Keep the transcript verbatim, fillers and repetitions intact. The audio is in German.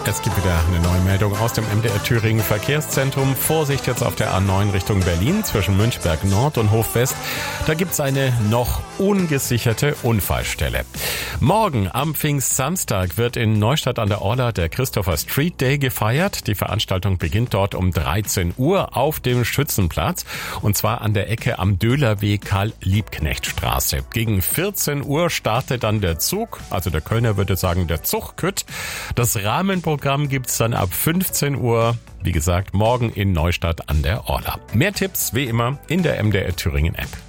Es gibt wieder eine neue Meldung aus dem M D R Thüringen Verkehrszentrum. Vorsicht jetzt auf der A neun Richtung Berlin zwischen Münchberg Nord und Hof West. Da gibt's eine noch ungesicherte Unfallstelle. Morgen am Pfingstsamstag wird in Neustadt an der Orla der Christopher Street Day gefeiert. Die Veranstaltung beginnt dort um dreizehn Uhr auf dem Schützenplatz und zwar an der Ecke am Döhlerweg Karl-Liebknecht-Straße. Gegen vierzehn Uhr startet dann der Zug, also der Kölner würde sagen der Zugkütt. Das Rahmenprogramm gibt's dann ab fünfzehn Uhr, wie gesagt, morgen in Neustadt an der Orla. Mehr Tipps wie immer in der M D R Thüringen App.